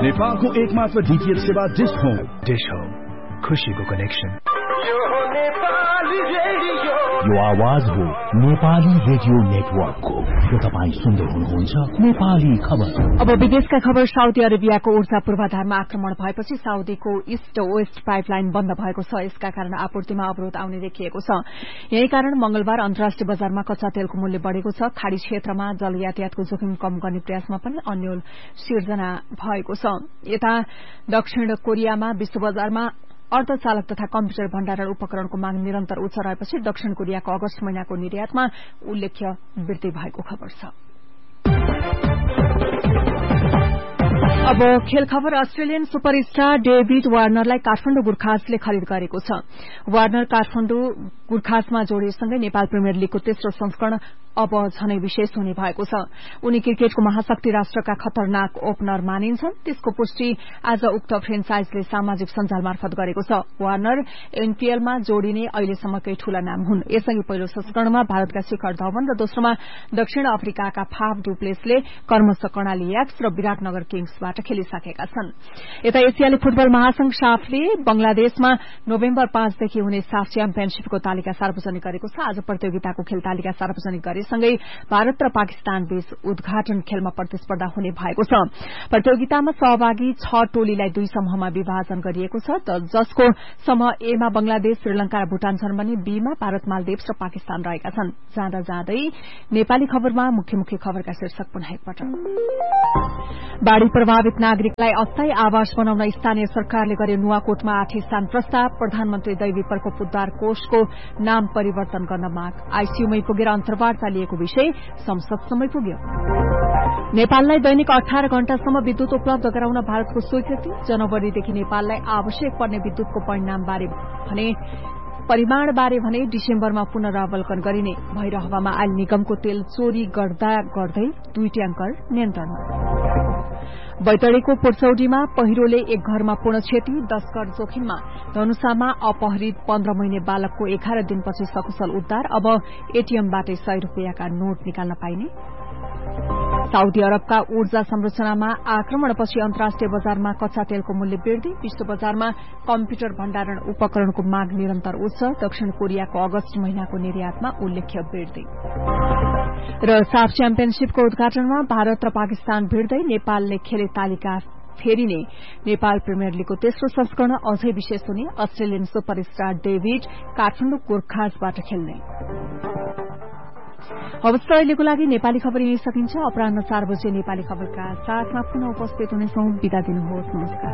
नेपालको एकमात्र डीटीएच सेवा डिश होम। खुशीको कनेक्सन। यो आवाज हो नेपाली रेडियो नेटवर्कको। यो तपाईँ सुन्दै हुनुहुन्छ नेपाली खबर। अब विदेशका खबर। साउदी अरेबियाको ऊर्जा पूर्वाधारमा आक्रमण भएपछि साउदीको ईस्ट वेस्ट पाइपलाइन बन्द भएको छ। यसका कारण आपूर्तिमा अवरोध आउने देखिएको छ। यही कारण मंगलबार अन्तर्राष्ट्रिय बजारमा कच्चा तेलको मूल्य बढ़ेको छ। खाड़ी क्षेत्रमा जल यातायातको जोखिम कम गर्ने प्रयासमा पनि अन्यल सिर्जना भएको छ। यता दक्षिण कोरियामा विश्व बजारमा अर्धचालक तथा कम्प्युटर भण्डारण उपकरणको माग निरन्तर उच्च रहेपछि दक्षिण कोरियाको अगस्त महिनाको निर्यातमा उल्लेख्य वृद्धि भएको खबर छ। अब खेल खबर। अस्ट्रेलियन सुपरस्टार डेभिड वार्नरलाई काठमाडौँ गुर्खासले खरिद गरेको छ। वार्नर काठमाडौँ गुर्खासमा जोडिएसँगै नेपाल प्रिमियर लीगको तेस्रो संस्करण अब झनै विशेष हुने भएको छ। उनी क्रिकेटको महाशक्ति राष्ट्रका खतरनाक ओपनर मानिन्छन्। त्यसको पुष्टि आज उक्त फ्रेन्चाइजले सामाजिक सञ्जाल मार्फत गरेको छ। वार्नर एनपीएलमा जोडिने अहिलेसम्मकै ठूला नाम हुन्। यसअघि पहिलो संस्करणमा भारतका शिखर धवन र दोस्रोमा दक्षिण अफ्रिकाका फाफ डुप्लेसले क्रमशः कर्णाली याक्स र विराटनगर किङ्सबाट खेलिसकेका छन्। यता एसियाली फुटबल महासंघ साफले बंगलादेशमा नोभेम्बर 5 देखि हुने साफ च्याम्पियनशीपको तालिका सार्वजनिक गरेको छ। आज प्रतियोगिताको खेल तालिका सार्वजनिक गरेसँगै भारत र पाकिस्तान बीच उद्घाटन खेलमा प्रतिस्पर्धा हुने भएको छ। प्रतियोगितामा सहभागी 6 टोलीलाई 2 समूहमा विभाजन गरिएको छ, जसको समूह ए मा बंगलादेश, श्रीलंका र भूटान छन् भने बी मा भारत, मालदिव्स र पाकिस्तान रहेका छन्। जाँदा जाँदै नेपाली खबरमा मुख्य खबरका शीर्षक पुनः एकपटक। बाढ़ी प्रभावित नागरिकलाई अस्थायी आवास बनाउन स्थानीय सरकारले गरे नुवाकोटमा 8 स्थान प्रस्ताव। प्रधानमन्त्री दैवी प्रकोप उद्धार कोषको नाम परिवर्तन गर्न माग। आईसीयूमै पुगेर अन्तर्वार्ता लिएको विषय संसदसम्मै पुग्यो। नेपाललाई दैनिक 18 घण्टासम्म विद्युत उपलब्ध गराउन भारतको स्वीकृति। जनवरीदेखि नेपाललाई आवश्यक पर्ने विद्युतको परिमाणबारे भने डिसेम्बरमा पुनरावलोकन गरिने। भैरहवामा आयल निगमको तेल चोरी गर्दै 2 ट्याङ्कर नियन्त्रणमा। बैतडीको पुर्चौडीमा पहिरोले एक घरमा पूर्ण क्षति। 10 घर जोखिममा। धनुषामा अपहरित 15 महिने बालकको 11 दिनपछि सकुशल उद्धार। अब एटीएमबाटै 100 रुपियाँका नोट निकाल्न पाइने। साउदी अरबका ऊर्जा संरचनामा आक्रमणपछि अन्तर्राष्ट्रिय बजारमा कच्चा तेलको मूल्य वृद्धि। विश्व बजारमा कम्प्युटर भण्डारण उपकरणको माग निरन्तर उच्च। दक्षिण कोरियाको अगस्त महिनाको निर्यातमा उल्लेख्य वृद्धि। र साफ च्याम्पियनशीपको उद्घाटनमा भारत र पाकिस्तान भिड्दै नेपालले खेले तालिका फेरिने। नेपाल प्रिमियर लीगको तेस्रो संस्करण अझै विशेष हुने। अस्ट्रेलियन सुपरस्टार डेभिड काठमाडौँ गोर्खासबाट खेल्ने। हवस्, अहिलेको लागि नेपाली खबर यही सकिन्छ। अपराह्न 4 बजे नेपाली खबरका साथमा पुनः उपस्थित हुनेछौं। बिदा दिनुहोस्। नमस्कार।